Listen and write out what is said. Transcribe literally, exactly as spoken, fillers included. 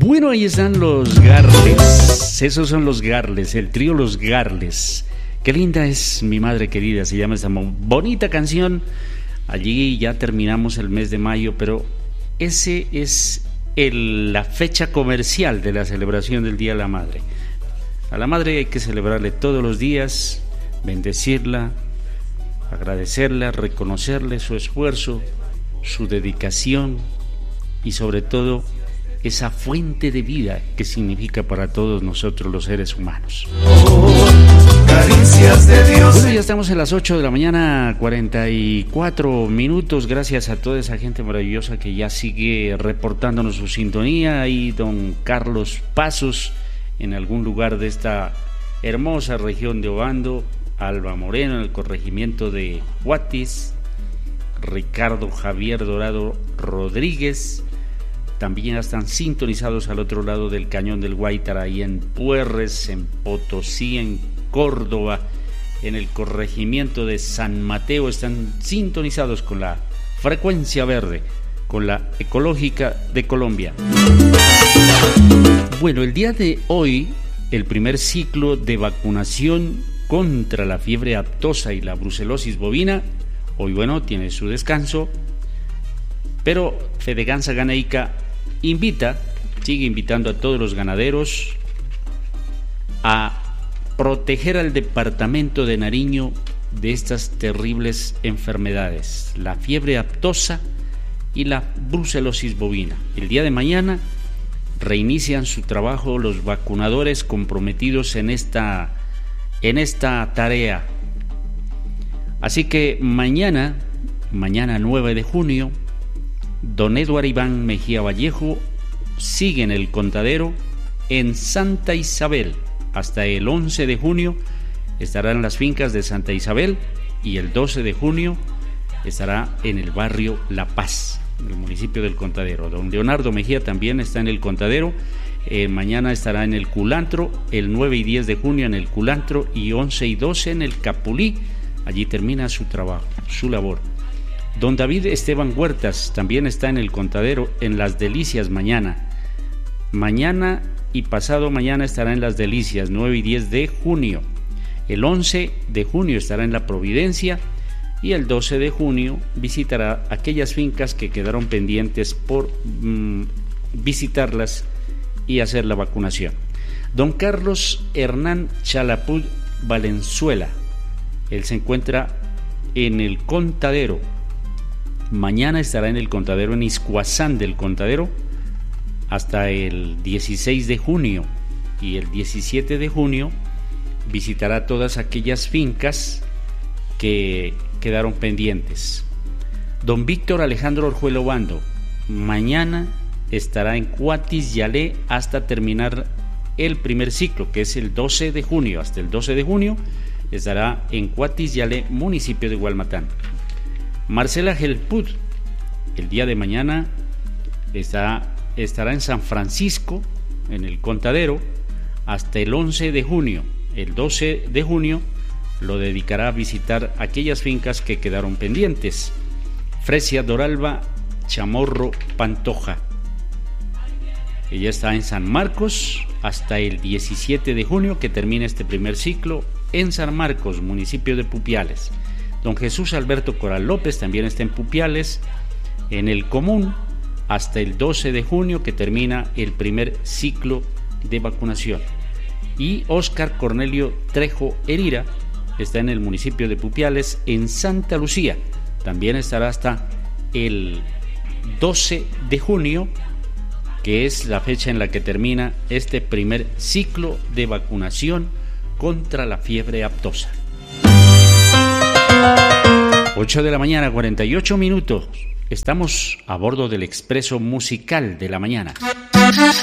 Bueno, ahí están los Garles. Esos son los Garles, el trío Los Garles. Qué linda es mi madre querida, se llama esta bonita canción. Allí ya terminamos el mes de mayo, pero ese es el, la fecha comercial de la celebración del Día de la Madre. A la madre hay que celebrarle todos los días, bendecirla, agradecerla, reconocerle su esfuerzo, su dedicación y sobre todo esa fuente de vida que significa para todos nosotros los seres humanos. Caricias de Dios. Bueno, ya estamos en las ocho de la mañana, cuarenta y cuatro minutos. Gracias a toda esa gente maravillosa que ya sigue reportándonos su sintonía. Ahí don Carlos Pasos, en algún lugar de esta hermosa región de Obando. Alba Moreno, en el corregimiento de Huatis. Ricardo Javier Dorado Rodríguez. También están sintonizados al otro lado del Cañón del Guaitara, ahí en Puerres, en Potosí, en Córdoba, en el corregimiento de San Mateo. Están sintonizados con la frecuencia verde, con la ecológica de Colombia. Bueno, el día de hoy, el primer ciclo de vacunación contra la fiebre aftosa y la brucelosis bovina, hoy, bueno, tiene su descanso, pero Fedeganza Ganeica invita, sigue invitando a todos los ganaderos a proteger al departamento de Nariño de estas terribles enfermedades, la fiebre aftosa y la brucelosis bovina. El día de mañana reinician su trabajo los vacunadores comprometidos en esta, en esta tarea. Así que mañana, mañana nueve de junio, don Eduardo Iván Mejía Vallejo sigue en el contadero en Santa Isabel. Hasta el once de junio estarán las fincas de Santa Isabel y el doce de junio estará en el barrio La Paz, en el municipio del Contadero. Don Leonardo Mejía también está en el contadero. Eh, mañana estará en el Culantro, el nueve y diez de junio en el Culantro y once y doce en el Capulí. Allí termina su trabajo, su labor. Don David Esteban Huertas también está en el contadero en Las Delicias mañana. Mañana y pasado mañana estará en Las Delicias, nueve y diez de junio. El once de junio estará en La Providencia y el doce de junio visitará aquellas fincas que quedaron pendientes por mmm, visitarlas y hacer la vacunación. Don Carlos Hernán Chalapud Valenzuela, él se encuentra en el contadero. Mañana estará en el contadero en Iscuazán del Contadero hasta el dieciséis de junio y el diecisiete de junio visitará todas aquellas fincas que quedaron pendientes. Don Víctor Alejandro Orjuelo Bando mañana estará en Cuatis Yalé hasta terminar el primer ciclo, que es el doce de junio. Hasta el doce de junio estará en Cuatis Yalé, municipio de Gualmatán. Marcela Gelpud el día de mañana está, estará en San Francisco, en el contadero, hasta el once de junio. El doce de junio lo dedicará a visitar aquellas fincas que quedaron pendientes. Fresia Doralba Chamorro Pantoja, ella está en San Marcos hasta el diecisiete de junio, que termina este primer ciclo en San Marcos, municipio de Pupiales. Don Jesús Alberto Coral López también está en Pupiales, en el común, hasta el doce de junio, que termina el primer ciclo de vacunación. Y Óscar Cornelio Trejo Herira está en el municipio de Pupiales, en Santa Lucía. También estará hasta el doce de junio, que es la fecha en la que termina este primer ciclo de vacunación contra la fiebre aftosa. ocho de la mañana, cuarenta y ocho minutos. Estamos a bordo del Expreso Musical de la Mañana.